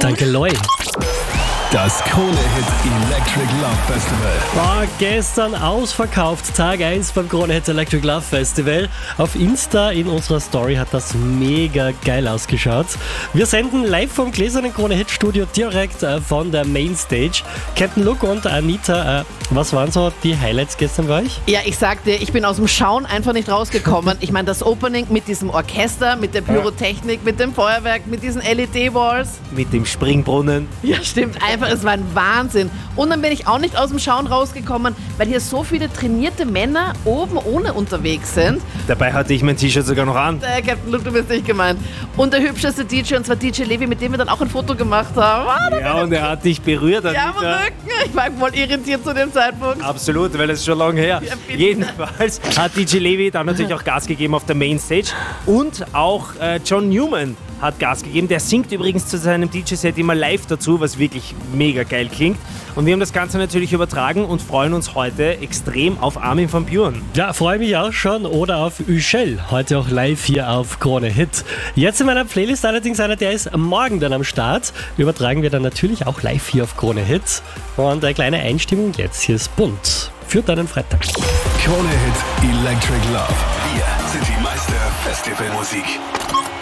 Danke, Loi. Das Krone-Hit Electric Love Festival. War gestern ausverkauft, Tag 1 beim Krone-Hit Electric Love Festival. Auf Insta in unserer Story hat das mega geil ausgeschaut. Wir senden live vom gläsernen Krone-Hit Studio direkt von der Mainstage. Captain Luke und Anita, was waren so die Highlights gestern bei euch? Ja, ich sag dir, ich bin aus dem Schauen einfach nicht rausgekommen. Ich meine, das Opening mit diesem Orchester, mit der Pyrotechnik, mit dem Feuerwerk, mit diesen LED-Walls. Mit dem Springbrunnen. Ja, stimmt. Es war ein Wahnsinn. Und dann bin ich auch nicht aus dem Schauen rausgekommen, weil hier so viele trainierte Männer oben ohne unterwegs sind. Dabei hatte ich mein T-Shirt sogar noch an. Captain Luke, du bist nicht gemeint. Und der hübscheste DJ, und zwar DJ Levi, mit dem wir dann auch ein Foto gemacht haben. Ja, und er hat dich berührt, Ja, am Anita. Rücken. Ich war voll irritiert zu dem Zeitpunkt. Absolut, weil es ist schon lange her. Ja, bitte. Jedenfalls hat DJ Levi dann natürlich auch Gas gegeben auf der Mainstage. Und auch John Newman hat Gas gegeben. Der singt übrigens zu seinem DJ-Set immer live dazu, was wirklich mega geil klingt. Und wir haben das Ganze natürlich übertragen und freuen uns heute extrem auf Armin van Buuren. Ja, freue mich auch schon. Oder auf Üschel, heute auch live hier auf Krone Hit. Jetzt in meiner Playlist allerdings einer, der ist morgen dann am Start. Übertragen wir dann natürlich auch live hier auf Krone Hit. Und eine kleine Einstimmung jetzt. Hier ist Bunt für deinen Freitag. Krone-Hit Electric Love. Wir sind die Meister Festivalmusik.